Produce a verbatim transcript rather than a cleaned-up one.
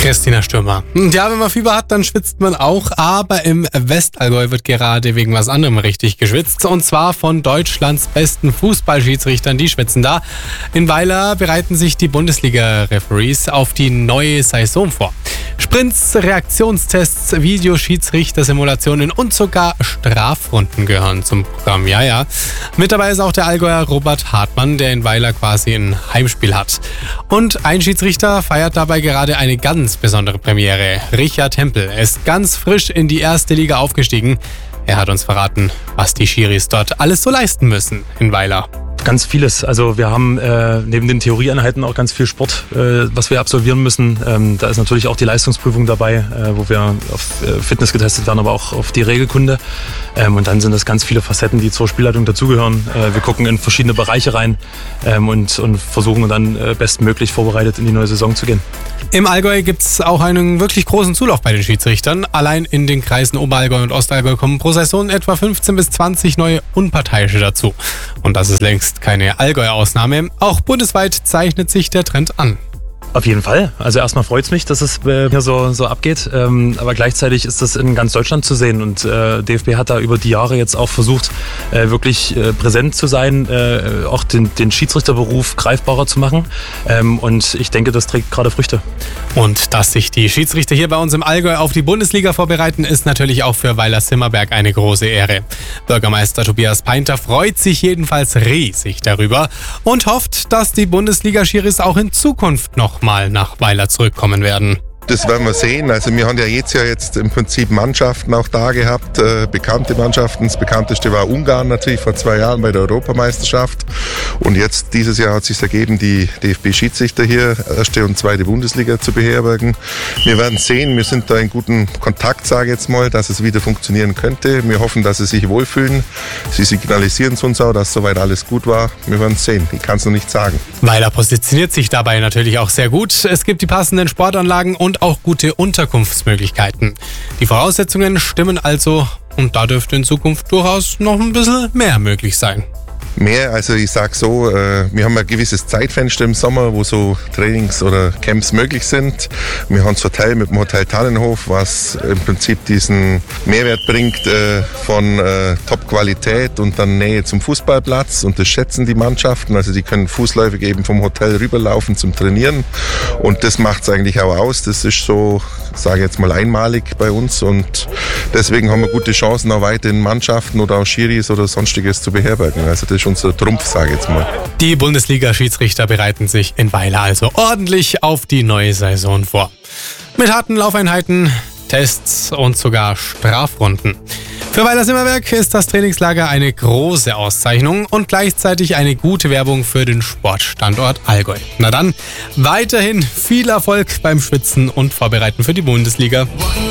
Christina Stürmer. Ja, wenn man Fieber hat, dann schwitzt man auch, aber im Westallgäu wird gerade wegen was anderem richtig geschwitzt. Und zwar von Deutschlands besten Fußballschiedsrichtern, die schwitzen da. In Weiler bereiten sich die Bundesliga-Referees auf die neue Saison vor. Sprints, Reaktionstests, Videoschiedsrichter-Simulationen und sogar Strafrunden gehören zum Programm. Ja, ja. Mit dabei ist auch der Allgäuer Robert Hartmann, der in Weiler quasi ein Heimspiel hat. Und ein Schiedsrichter feiert dabei gerade eine ganz besondere Premiere. Richard Hempel ist ganz frisch in die erste Liga aufgestiegen. Er hat uns verraten, was die Schiris dort alles so leisten müssen in Weiler. Ganz vieles. Also wir haben äh, neben den Theorieeinheiten auch ganz viel Sport, äh, was wir absolvieren müssen. Ähm, da ist natürlich auch die Leistungsprüfung dabei, äh, wo wir auf äh, Fitness getestet werden, aber auch auf die Regelkunde. Ähm, und dann sind das ganz viele Facetten, die zur Spielleitung dazugehören. Äh, wir gucken in verschiedene Bereiche rein ähm, und, und versuchen dann äh, bestmöglich vorbereitet in die neue Saison zu gehen. Im Allgäu gibt es auch einen wirklich großen Zulauf bei den Schiedsrichtern. Allein in den Kreisen Oberallgäu und Ostallgäu kommen pro Saison etwa fünfzehn bis zwanzig neue Unparteiische dazu. Und das ist längst keine Allgäu-Ausnahme. Auch bundesweit zeichnet sich der Trend an. Auf jeden Fall. Also erstmal freut es mich, dass es äh, hier so, so abgeht. Ähm, aber gleichzeitig ist das in ganz Deutschland zu sehen. Und äh, D F B hat da über die Jahre jetzt auch versucht, äh, wirklich äh, präsent zu sein, äh, auch den, den Schiedsrichterberuf greifbarer zu machen. Ähm, und ich denke, das trägt gerade Früchte. Und dass sich die Schiedsrichter hier bei uns im Allgäu auf die Bundesliga vorbereiten, ist natürlich auch für Weiler-Simmerberg eine große Ehre. Bürgermeister Tobias Painter freut sich jedenfalls riesig darüber und hofft, dass die Bundesliga-Schiris auch in Zukunft noch mal nach Weiler zurückkommen werden. Das werden wir sehen. Also wir haben ja jetzt ja jetzt im Prinzip Mannschaften auch da gehabt, äh, bekannte Mannschaften. Das bekannteste war Ungarn natürlich vor zwei Jahren bei der Europameisterschaft. Und jetzt dieses Jahr hat es sich ergeben, die D F B-Schiedsrichter hier erste und zweite Bundesliga zu beherbergen. Wir werden sehen, wir sind da in gutem Kontakt, sage ich jetzt mal, dass es wieder funktionieren könnte. Wir hoffen, dass sie sich wohlfühlen. Sie signalisieren es uns auch, dass soweit alles gut war. Wir werden es sehen. Ich kann es noch nicht sagen. Weiler positioniert sich dabei natürlich auch sehr gut. Es gibt die passenden Sportanlagen und auch gute Unterkunftsmöglichkeiten. Die Voraussetzungen stimmen also und da dürfte in Zukunft durchaus noch ein bisschen mehr möglich sein. Mehr, also ich sage so, äh, wir haben ein gewisses Zeitfenster im Sommer, wo so Trainings oder Camps möglich sind. Wir haben das Hotel mit dem Hotel Tannenhof, was im Prinzip diesen Mehrwert bringt äh, von äh, Top-Qualität und dann Nähe zum Fußballplatz, und das schätzen die Mannschaften. Also die können fußläufig eben vom Hotel rüberlaufen zum Trainieren, und das macht es eigentlich auch aus. Das ist so, sage ich jetzt mal, einmalig bei uns, und deswegen haben wir gute Chancen, auch weiterhin Mannschaften oder auch Schiris oder sonstiges zu beherbergen. Also das ist unser Trumpf, sage ich jetzt mal. Die Bundesliga-Schiedsrichter bereiten sich in Weiler also ordentlich auf die neue Saison vor. Mit harten Laufeinheiten, Tests und sogar Strafrunden. Für Weiler-Simmerberg ist das Trainingslager eine große Auszeichnung und gleichzeitig eine gute Werbung für den Sportstandort Allgäu. Na dann, weiterhin viel Erfolg beim Schwitzen und Vorbereiten für die Bundesliga.